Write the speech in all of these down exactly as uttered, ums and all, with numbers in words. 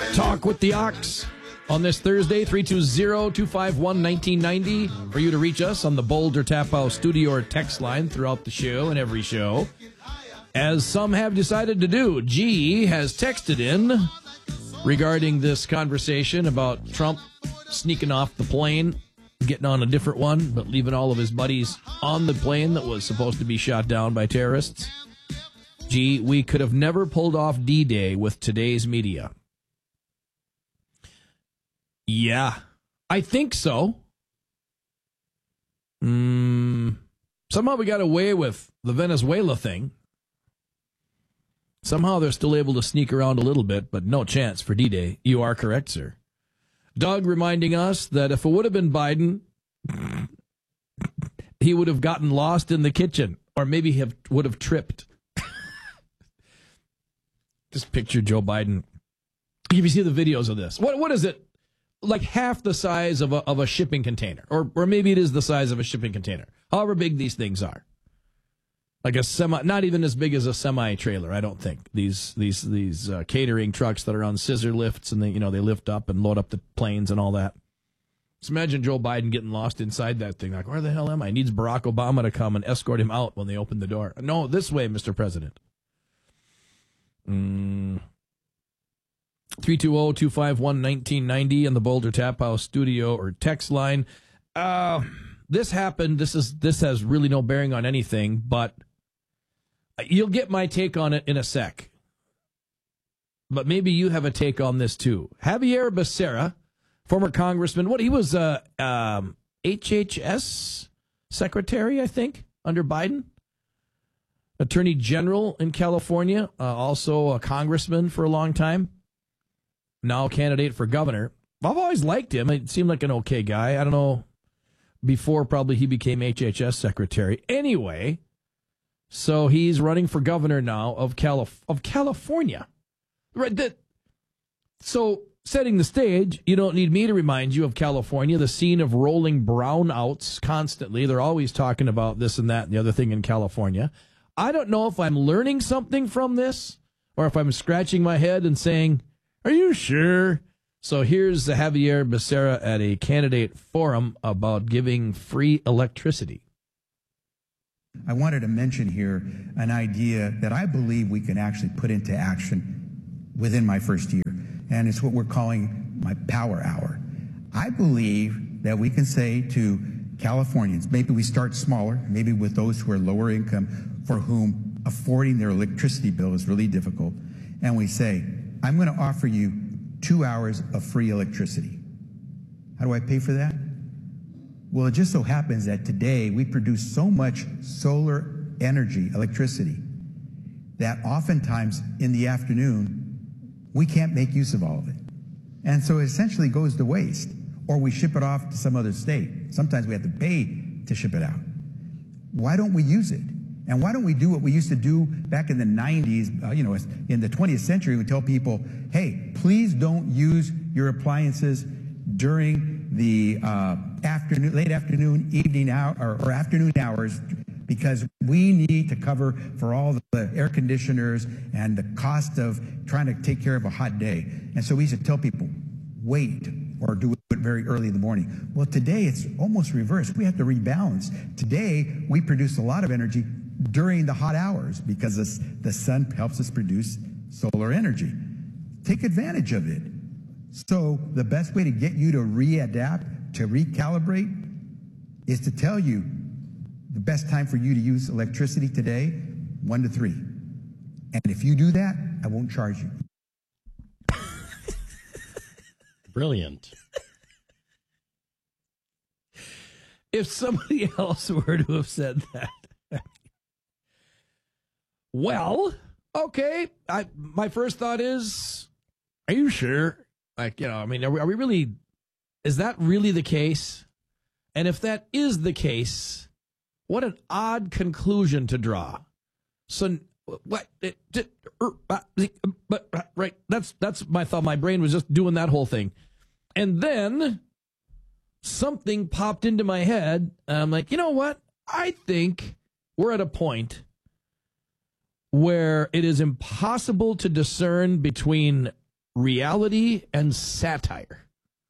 Talk with the Ox on this Thursday, three two zero, two five one, one nine nine zero. For you to reach us on the Boulder Tap House studio or text line throughout the show and every show. As some have decided to do, G has texted in regarding this conversation about Trump sneaking off the plane, getting on a different one, but leaving all of his buddies on the plane that was supposed to be shot down by terrorists. G, we could have never pulled off D-Day with today's media. Yeah, I think so. Mm, somehow we got away with the Venezuela thing. Somehow they're still able to sneak around a little bit, but no chance for D-Day. You are correct, sir. Doug reminding us that if it would have been Biden, he would have gotten lost in the kitchen, or maybe have would have tripped. Just picture Joe Biden. If you see the videos of this, what what is it? Like half the size of a of a shipping container, or or maybe it is the size of a shipping container. However big these things are, like a semi, not even as big as a semi trailer. I don't think these these these uh, catering trucks that are on scissor lifts and they you know they lift up and load up the planes and all that. Just imagine Joe Biden getting lost inside that thing. Like, where the hell am I? He needs Barack Obama to come and escort him out when they open the door. No, this way, Mister President. Mm. three two zero, two five one, one nine nine zero on the Boulder Tap House studio or text line. Uh, this happened. This is this has really no bearing on anything, but you'll get my take on it in a sec. But maybe you have a take on this too. Javier Becerra, former congressman, what he was uh, um, H H S secretary, I think, under Biden. Attorney General in California, uh, also a congressman for a long time. Now a candidate for governor. I've always liked him. It seemed like an okay guy. I don't know. Before probably he became H H S secretary. Anyway, so he's running for governor now of Calif- of California. Right. That, so setting the stage, you don't need me to remind you of California, the scene of rolling brownouts constantly. They're always talking about this and that and the other thing in California. I don't know if I'm learning something from this or if I'm scratching my head and saying, are you sure? So here's Javier Becerra at a candidate forum about giving free electricity. I wanted to mention here an idea that I believe we can actually put into action within my first year, and it's what we're calling my power hour. I believe that we can say to Californians, maybe we start smaller, maybe with those who are lower income, for whom affording their electricity bill is really difficult, and we say, I'm going to offer you two hours of free electricity. How do I pay for that? Well, it just so happens that today we produce so much solar energy, electricity, that oftentimes in the afternoon, we can't make use of all of it. And so it essentially goes to waste, or we ship it off to some other state. Sometimes we have to pay to ship it out. Why don't we use it? And why don't we do what we used to do back in the nineties, uh, you know, in the twentieth century, we tell people, hey, please don't use your appliances during the uh, afternoon, late afternoon, evening hour, or, or afternoon hours, because we need to cover for all the air conditioners and the cost of trying to take care of a hot day. And so we used to tell people, wait, or do it very early in the morning. Well, today it's almost reversed. We have to rebalance. Today, we produce a lot of energy during the hot hours because this, the sun helps us produce solar energy. Take advantage of it. So the best way to get you to readapt, to recalibrate, is to tell you the best time for you to use electricity today, one to three. And if you do that, I won't charge you. Brilliant. If somebody else were to have said that, well, okay. I my first thought is, are you sure? Like, you know, I mean, are we, are we really? Is that really the case? And if that is the case, what an odd conclusion to draw. So what? It, it, but right, that's that's my thought. My brain was just doing that whole thing, and then something popped into my head. I'm like, you know what? I think we're at a point where it is impossible to discern between reality and satire.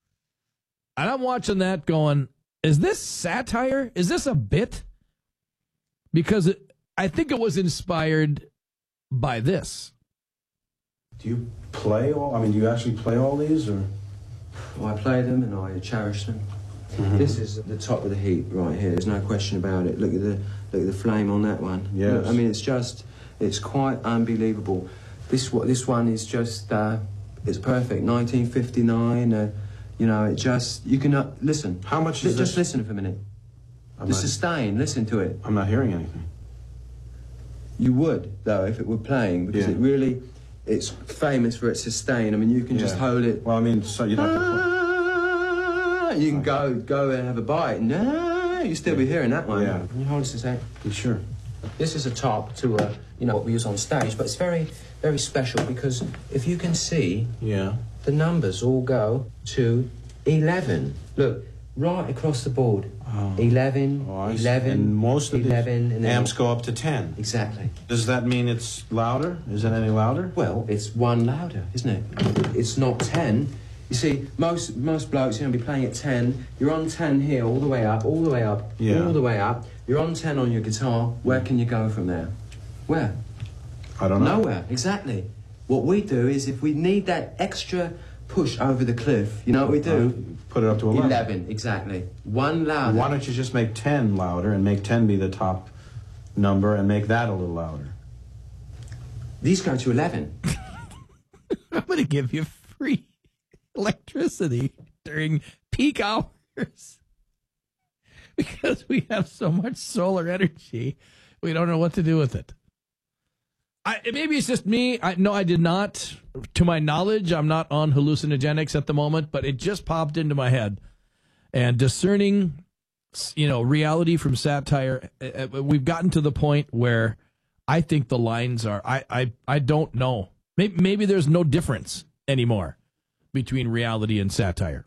And I'm watching that going, is this satire? Is this a bit? Because it, I think it was inspired by this. Do you play all, I mean, do you actually play all these, or? Well, I play them and I cherish them. Mm-hmm. This is the top of the heap right here. There's no question about it. Look at the look at the flame on that one. Yes. Look, I mean, it's just, it's quite unbelievable. This this one is just, uh, it's perfect. nineteen fifty-nine. Uh, you know, it just, you can uh, listen. How much L- is just this? listen for a minute. I'm the not, sustain. Listen to it. I'm not hearing anything. You would though if it were playing, because Yeah. it really, it's famous for its sustain. I mean, you can Yeah. just hold it. Well, I mean, so you'd have to. Ah, you can go go and have a bite. No, you still be hearing that one. Yeah. Can you hold this a sec? You sure? This is a top to a, you know, what we use on stage, but it's very, very special because if you can see, Yeah. the numbers all go to eleven. Look, right across the board. Oh. eleven, Oh, I see. eleven, And most of eleven, the and then amps go up to ten. Exactly. Does that mean it's louder? Is it any louder? Well, it's one louder, isn't it? It's not ten. You see, most most blokes, you're going to be playing at ten. You're on ten here, all the way up, all the way up, Yeah. all the way up. You're on ten on your guitar. Where can you go from there? Where? I don't know. Nowhere, exactly. What we do is if we need that extra push over the cliff, you know what we do? Uh, put it up to eleven. eleven, exactly. One louder. Why don't you just make ten louder and make ten be the top number and make that a little louder? These go to eleven. I'm going to give you free electricity during peak hours because we have so much solar energy. We don't know what to do with it. I, maybe it's just me. I, no, I did not. To my knowledge, I'm not on hallucinogenics at the moment, but it just popped into my head. And discerning, you know, reality from satire, uh, we've gotten to the point where I think the lines are, I, I, I don't know. Maybe, maybe there's no difference anymore between reality and satire.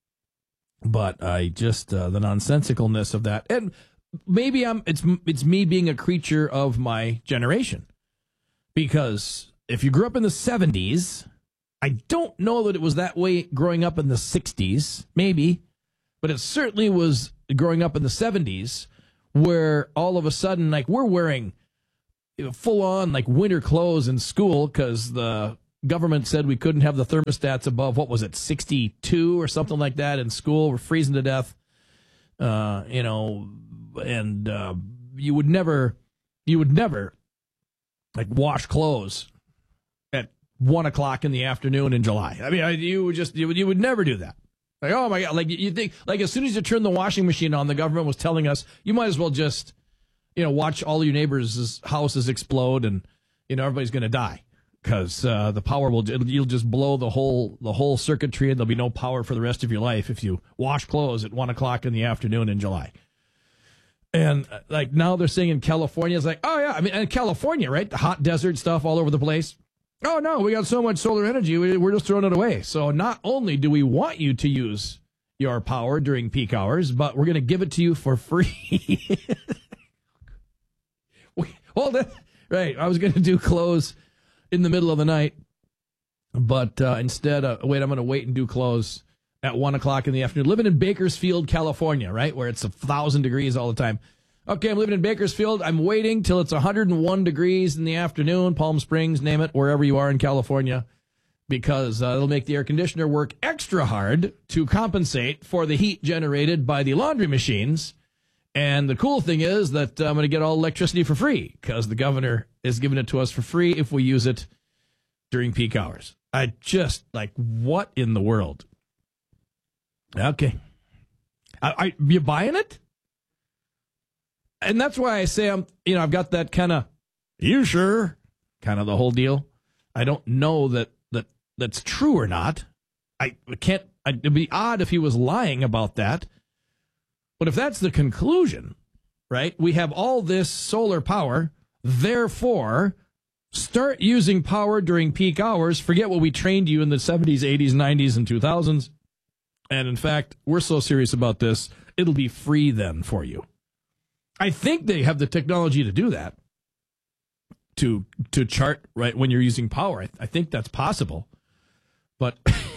But I just, uh, the nonsensicalness of that. And maybe I'm, it's, it's me being a creature of my generation. Because if you grew up in the seventies, I don't know that it was that way growing up in the sixties, maybe, but it certainly was growing up in the seventies, where all of a sudden, like, we're wearing full on like winter clothes in school because the government said we couldn't have the thermostats above, what was it, sixty-two or something like that in school. We're freezing to death, uh, you know, and uh, you would never, you would never. like wash clothes at one o'clock in the afternoon in July. I mean, I, you would just, you would, you would never do that. Like, oh my God, like you think, like as soon as you turn the washing machine on, the government was telling us, you might as well just, you know, watch all your neighbors' houses explode and, you know, everybody's going to die because uh, the power will, you'll just blow the whole, the whole circuitry and there'll be no power for the rest of your life if you wash clothes at one o'clock in the afternoon in July. And like now they're saying in California, it's like, oh yeah, I mean, in California, right? The hot desert stuff all over the place. Oh no, we got so much solar energy, we, we're just throwing it away. So not only do we want you to use your power during peak hours, but we're going to give it to you for free. Hold it. Right. I was going to do close in the middle of the night, but uh, instead, uh, wait, I'm going to wait and do close at one o'clock in the afternoon. Living in Bakersfield, California, right, where it's a thousand degrees all the time. Okay, I'm living in Bakersfield. I'm waiting till it's one hundred one degrees in the afternoon, Palm Springs, name it, wherever you are in California, because uh, it'll make the air conditioner work extra hard to compensate for the heat generated by the laundry machines. And the cool thing is that I'm going to get all electricity for free because the governor is giving it to us for free if we use it during peak hours. I just, like, what in the world? Okay. I, I, you buying it? And that's why I say I'm, you know, I've got that kind of, you sure? Kind of the whole deal. I don't know that, that that's true or not. I can't, I, it'd be odd if he was lying about that. But if that's the conclusion, right, we have all this solar power, therefore, start using power during peak hours. Forget what we trained you in the seventies, eighties, nineties, and two thousands. And in fact, we're so serious about this, it'll be free then for you. I think they have the technology to do that, to to chart right when you're using power. I, I think that's possible. But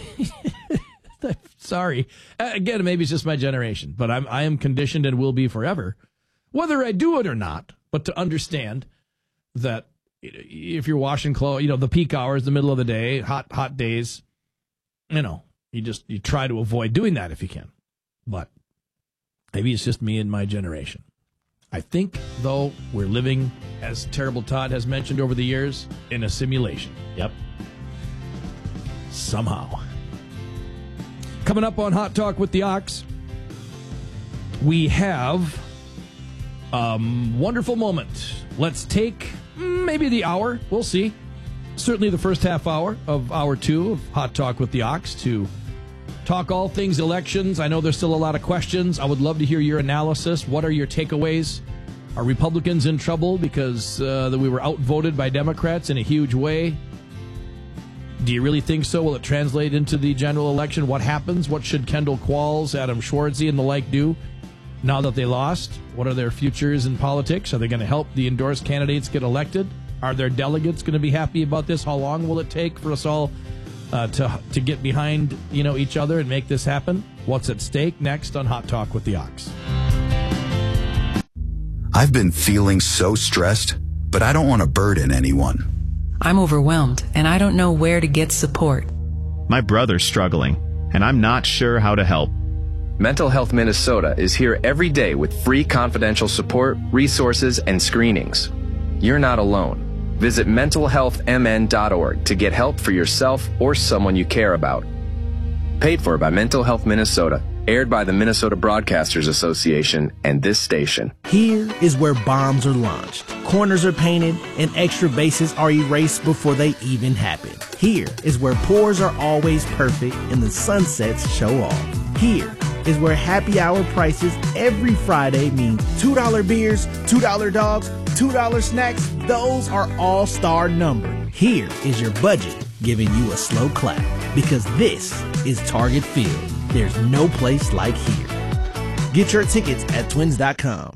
sorry. Again, maybe it's just my generation, but I'm, I am conditioned and will be forever, whether I do it or not, but to understand that if you're washing clothes, you know, the peak hours, the middle of the day, hot, hot days, you know, you just, you try to avoid doing that if you can. But maybe it's just me and my generation. I think, though, we're living, as Terrible Todd has mentioned over the years, in a simulation. Yep. Somehow. Coming up on Hot Talk with the Ox, we have a wonderful moment. Let's take maybe the hour. We'll see. Certainly the first half hour of hour two of Hot Talk with the Ox to talk all things elections. I know there's still a lot of questions. I would love to hear your analysis. What are your takeaways? Are Republicans in trouble because uh, that we were outvoted by Democrats in a huge way? Do you really think so? Will it translate into the general election? What happens? What should Kendall Qualls, Adam Schwartzy, and the like do now that they lost? What are their futures in politics? Are they going to help the endorsed candidates get elected? Are their delegates going to be happy about this? How long will it take for us all uh, to to get behind, you know, each other and make this happen? What's at stake? Next on Hot Talk with the Ox. I've been feeling so stressed, but I don't want to burden anyone. I'm overwhelmed, and I don't know where to get support. My brother's struggling, and I'm not sure how to help. Mental Health Minnesota is here every day with free confidential support, resources, and screenings. You're not alone. Visit mental health m n dot org to get help for yourself or someone you care about. Paid for by Mental Health Minnesota. Aired by the Minnesota Broadcasters Association and this station. Here is where bombs are launched, corners are painted, and extra bases are erased before they even happen. Here is where pours are always perfect and the sunsets show off. Here is where happy hour prices every Friday mean two dollar beers, two dollar dogs, two dollar snacks. Those are all-star numbered. Here is your budget giving you a slow clap because this is Target Field. There's no place like here. Get your tickets at twins dot com.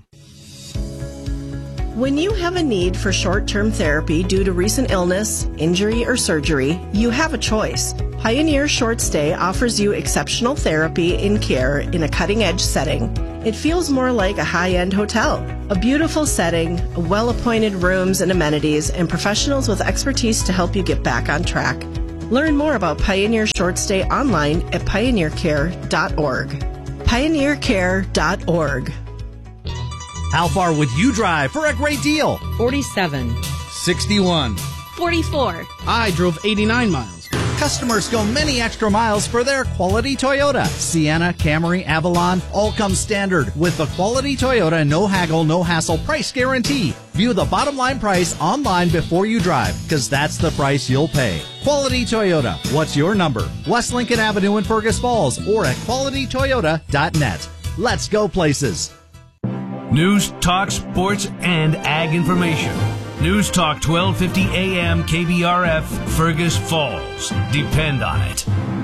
When you have a need for short-term therapy due to recent illness, injury, or surgery, you have a choice. Pioneer Short Stay offers you exceptional therapy and care in a cutting-edge setting. It feels more like a high-end hotel. A beautiful setting, well-appointed rooms and amenities, and professionals with expertise to help you get back on track. Learn more about Pioneer Short Stay online at pioneer care dot org. pioneer care dot org. How far would you drive for a great deal? forty-seven. sixty-one. forty-four. I drove eighty-nine miles. Customers go many extra miles for their quality Toyota. Sienna, Camry, Avalon, all come standard with the quality Toyota no haggle, no hassle price guarantee. View the bottom line price online before you drive, because that's the price you'll pay. Quality Toyota. What's your number? West Lincoln Avenue in Fergus Falls or at quality toyota dot net. Let's go places. News, talk, sports, and ag information. News Talk twelve fifty A M K B R F, Fergus Falls. Depend on it.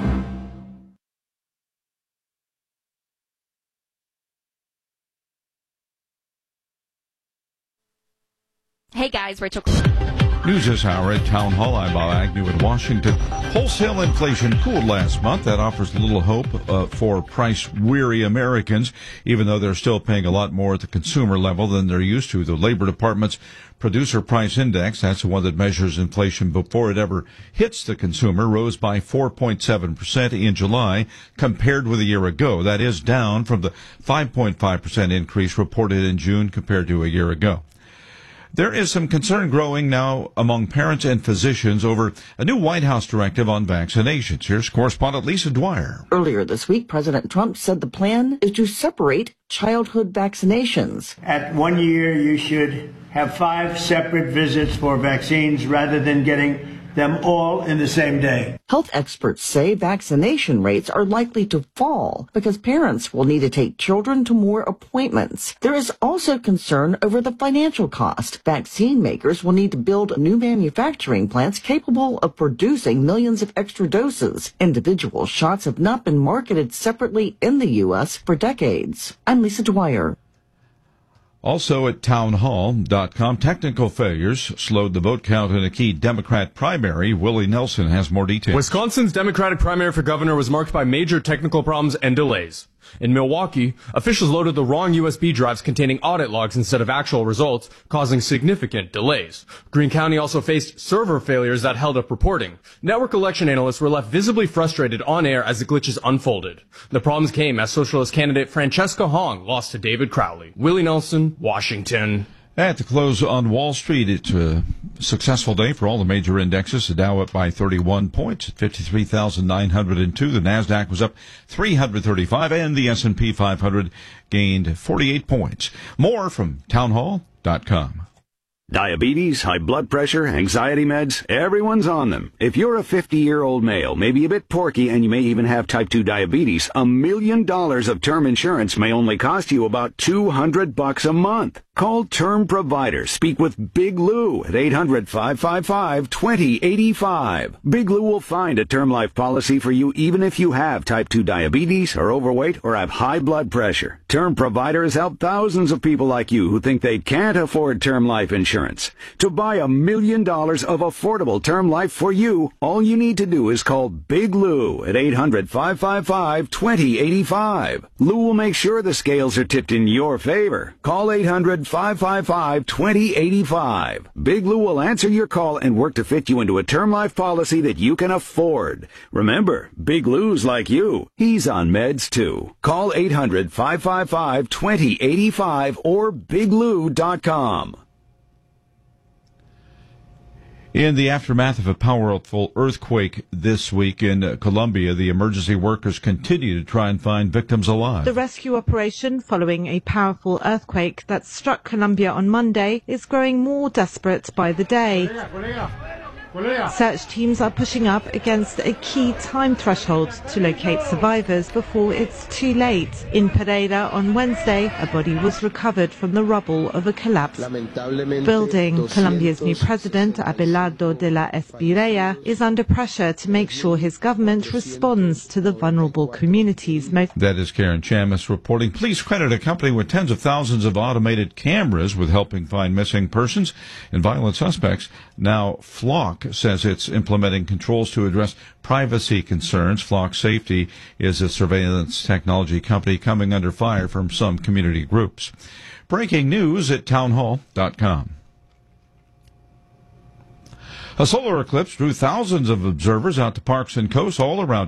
Hey guys, Rachel. News this hour at Town Hall. I'm Bob Agnew in Washington. Wholesale inflation cooled last month. That offers little hope uh, for price-weary Americans, even though they're still paying a lot more at the consumer level than they're used to. The Labor Department's Producer Price Index, that's the one that measures inflation before it ever hits the consumer, rose by four point seven percent in July compared with a year ago. That is down from the five point five percent increase reported in June compared to a year ago. There is some concern growing now among parents and physicians over a new White House directive on vaccinations. Here's correspondent Lisa Dwyer. Earlier this week, President Trump said the plan is to separate childhood vaccinations. At one year, you should have five separate visits for vaccines rather than getting them all in the same day. Health experts say vaccination rates are likely to fall because parents will need to take children to more appointments. There is also concern over the financial cost. Vaccine makers will need to build new manufacturing plants capable of producing millions of extra doses. Individual shots have not been marketed separately in the U S for decades. I'm Lisa Dwyer. Also at townhall dot com, technical failures slowed the vote count in a key Democrat primary. Willie Nelson has more details. Wisconsin's Democratic primary for governor was marked by major technical problems and delays. In Milwaukee, officials loaded the wrong U S B drives containing audit logs instead of actual results, causing significant delays. Greene County also faced server failures that held up reporting. Network election analysts were left visibly frustrated on air as the glitches unfolded. The problems came as socialist candidate Francesca Hong lost to David Crowley. Willie Nelson, Washington. At the close on Wall Street, it's a successful day for all the major indexes. The Dow up by thirty-one points at fifty-three thousand nine hundred two. The Nasdaq was up three hundred thirty-five, and the S and P five hundred gained forty-eight points. More from townhall dot com. Diabetes, high blood pressure, anxiety meds, everyone's on them. If you're a fifty-year-old male, maybe a bit porky, and you may even have type two diabetes, a million dollars of term insurance may only cost you about two hundred bucks a month. Call Term Provider. Speak with Big Lou at eight hundred, five five five, two zero eight five. Big Lou will find a term life policy for you even if you have type two diabetes, are overweight, or have high blood pressure. Term Provider has helped thousands of people like you who think they can't afford term life insurance. To buy a million dollars of affordable term life for you, all you need to do is call Big Lou at eight hundred, five five five, two zero eight five. Lou will make sure the scales are tipped in your favor. Call eight hundred, five five five, two zero eight five. Big Lou will answer your call and work to fit you into a term life policy that you can afford. Remember, Big Lou's like you. He's on meds too. Call eight hundred, five five five, two zero eight five or big lou dot com. In the aftermath of a powerful earthquake this week in Colombia, the emergency workers continue to try and find victims alive. The rescue operation following a powerful earthquake that struck Colombia on Monday is growing more desperate by the day. Search teams are pushing up against a key time threshold to locate survivors before it's too late. In Pereira on Wednesday, a body was recovered from the rubble of a collapsed building. Colombia's new president, Abelardo de la Espriella, is under pressure to make sure his government responds to the vulnerable communities. Most that is Karen Chamis reporting. Police credit a company with tens of thousands of automated cameras with helping find missing persons and violent suspects. Now, Flock says it's implementing controls to address privacy concerns. Flock Safety is a surveillance technology company coming under fire from some community groups. Breaking news at townhall dot com. A solar eclipse drew thousands of observers out to parks and coasts all around